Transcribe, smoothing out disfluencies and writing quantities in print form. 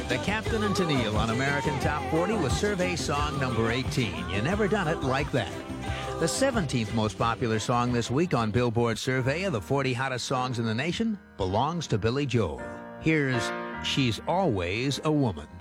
The Captain and Tennille on American Top 40 with survey song number 18. You never done it like that. The 17th most popular song this week on Billboard survey of the 40 hottest songs in the nation belongs to Billy Joel. Here's She's Always a Woman.